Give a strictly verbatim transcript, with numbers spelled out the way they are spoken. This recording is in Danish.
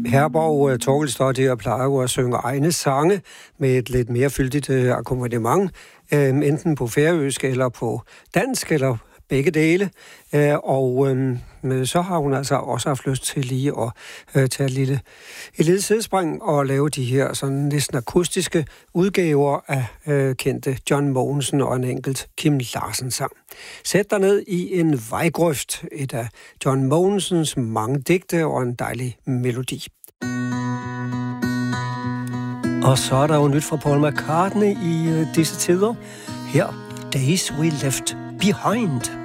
Herborg Torkelstad plejer jo at synge egne sange med et lidt mere fyldigt øh, akkompagnement, øh, enten på færøsk eller på dansk, eller begge dele. Øh, og øh, så har hun altså også haft lyst til lige at øh, tage et lille, et lille sidespring og lave de her sådan næsten akustiske udgaver af øh, kendte John Mogensen og en enkelt Kim Larsen sang. Sæt dig ned i en vejgrøft, et af John Mogensens mange digte og en dejlig melodi. Og så er der jo nyt fra Paul McCartney i uh, disse tider. Her, Days We Left Behind.